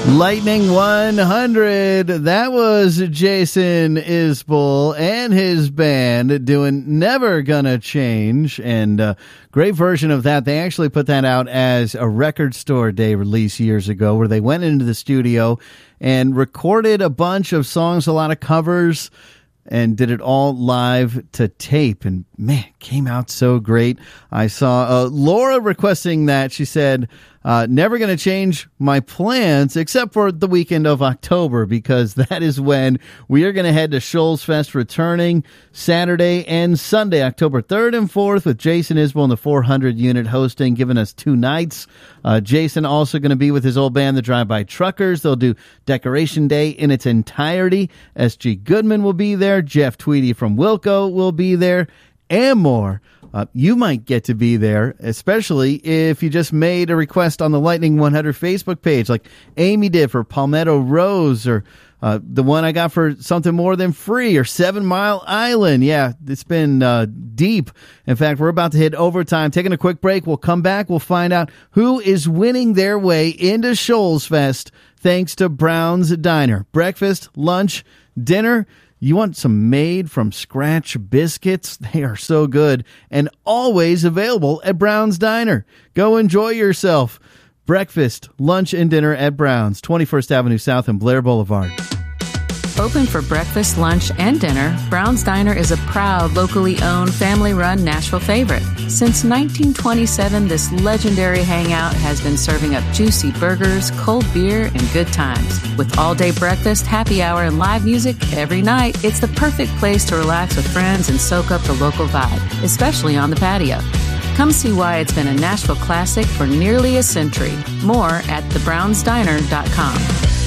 Lightning 100. That was Jason Isbell and his band doing Never Gonna Change. And great version of that. They actually put that out as a record store day release years ago, where they went into the studio and recorded a bunch of songs, a lot of covers, and did it all live to tape. And man, came out so great. I saw Laura requesting that. She said, never going to change my plans except for the weekend of October, because that is when we are going to head to Shoals Fest, returning Saturday and Sunday, October 3rd and 4th, with Jason Isbell and the 400 unit hosting, giving us 2 nights. Jason also going to be with his old band, the Drive-By Truckers. They'll do Decoration Day in its entirety. S.G. Goodman will be there. Jeff Tweedy from Wilco will be there, and more. You might get to be there, especially if you just made a request on the Lightning 100 Facebook page, like Amy did for Palmetto Rose, or the one I got for Something More Than Free, or 7 Mile Island. Yeah, it's been deep. In fact, we're about to hit overtime. Taking a quick break. We'll come back. We'll find out who is winning their way into Shoals Fest thanks to Brown's Diner. Breakfast, lunch, dinner. You want some made-from-scratch biscuits? They are so good and always available at Brown's Diner. Go enjoy yourself. Breakfast, lunch, and dinner at Brown's, 21st Avenue South and Blair Boulevard. Open for breakfast, lunch, and dinner, Brown's Diner is a proud, locally owned, family-run Nashville favorite. Since 1927, this legendary hangout has been serving up juicy burgers, cold beer, and good times. With all-day breakfast, happy hour, and live music every night, it's the perfect place to relax with friends and soak up the local vibe, especially on the patio. Come see why it's been a Nashville classic for nearly a century. More at thebrownsdiner.com.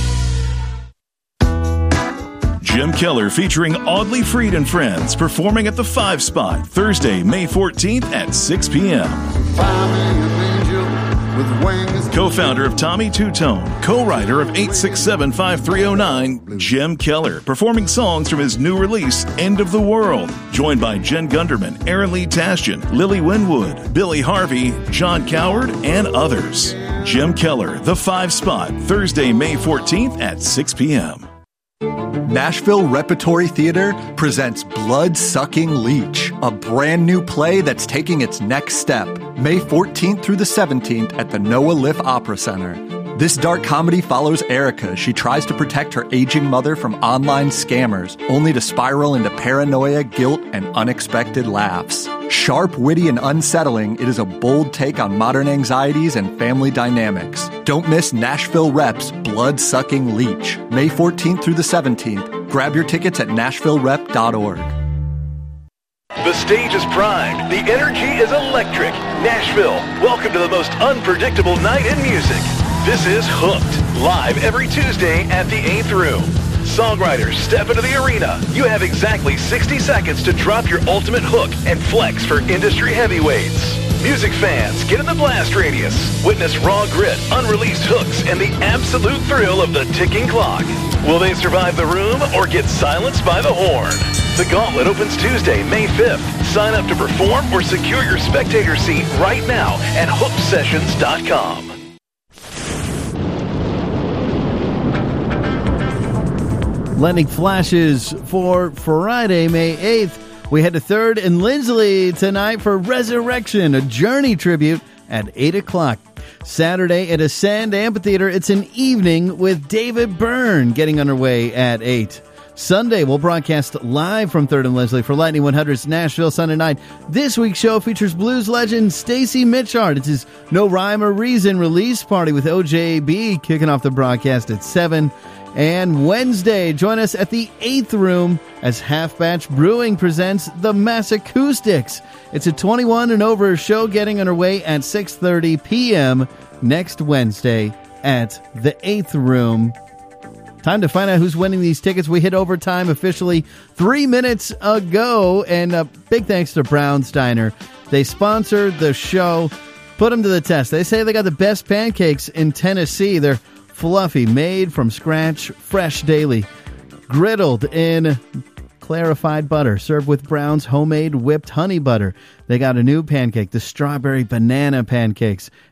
Jim Keller featuring Audley Freed and Friends performing at the 5 Spot Thursday, May 14th at 6 p.m. Co-founder of Tommy Two-Tone, co-writer of 867-5309, Jim Keller, performing songs from his new release, End of the World. Joined by Jen Gunderman, Aaron Lee Tasjan, Lily Winwood, Billy Harvey, John Coward, and others. Jim Keller, the 5 Spot, Thursday, May 14th at 6 p.m. Nashville Repertory Theater presents Blood-Sucking Leech, a brand new play that's taking its next step, May 14th through the 17th at the Noah Liff Opera Center. This dark comedy follows Erica as she tries to protect her aging mother from online scammers, only to spiral into paranoia, guilt, and unexpected laughs. Sharp, witty, and unsettling, it is a bold take on modern anxieties and family dynamics. Don't miss Nashville Rep's Blood-Sucking Leech, May 14th through the 17th. Grab your tickets at nashvillerep.org. The stage is primed. The energy is electric. Nashville, welcome to the most unpredictable night in music. This is Hooked, live every Tuesday at the 8th Room. Songwriters, step into the arena. You have exactly 60 seconds to drop your ultimate hook and flex for industry heavyweights. Music fans, get in the blast radius. Witness raw grit, unreleased hooks, and the absolute thrill of the ticking clock. Will they survive the room or get silenced by the horn? The Gauntlet opens Tuesday, May 5th. Sign up to perform or secure your spectator seat right now at hooksessions.com. Lightning flashes for Friday, May 8th. We head to 3rd and Lindsley tonight for Resurrection, a Journey tribute at 8 o'clock. Saturday at Ascend Amphitheater, it's an evening with David Byrne getting underway at 8. Sunday, we'll broadcast live from 3rd and Leslie for Lightning 100's Nashville Sunday night. This week's show features blues legend Stacy Mitchard. It's his No Rhyme or Reason release party with OJB kicking off the broadcast at 7. And Wednesday, join us at the 8th Room as Half Batch Brewing presents the Mass Acoustics. It's a 21 and over show getting underway at 6:30 p.m. next Wednesday at the 8th Room. Time to find out who's winning these tickets. We hit overtime officially 3 minutes ago. And big thanks to Brown's Diner. They sponsored the show, put them to the test. They say they got the best pancakes in Tennessee. They're fluffy, made from scratch, fresh daily, griddled in clarified butter, served with Brown's homemade whipped honey butter. They got a new pancake, the strawberry banana pancakes.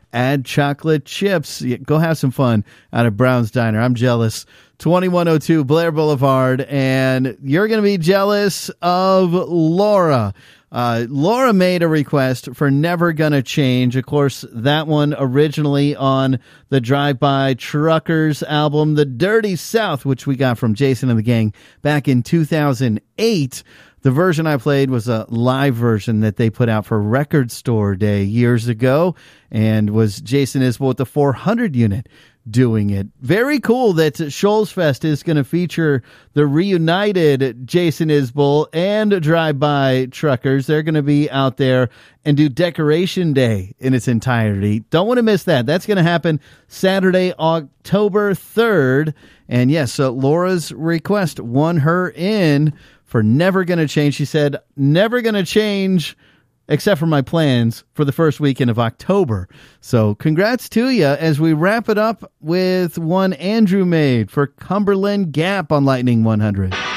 add chocolate chips. Go have some fun out at Brown's Diner. I'm jealous. 2102 Blair Boulevard, and you're going to be jealous of Laura. Laura made a request for Never Gonna Change. Of course, that one originally on the Drive-By Truckers album, The Dirty South, which we got from Jason and the Gang back in 2008. The version I played was a live version that they put out for Record Store Day years ago, and was Jason Isbell with the 400 unit doing it. Very cool that Shoals Fest is going to feature the reunited Jason Isbell and Drive-By Truckers. They're going to be out there and do Decoration Day in its entirety. Don't want to miss that. That's going to happen Saturday, October 3rd. And yes, so Laura's request won her in for Never Gonna Change. She said, never gonna change except for my plans for the first weekend of October. So congrats to you as we wrap it up with one Andrew made for Cumberland Gap on Lightning 100.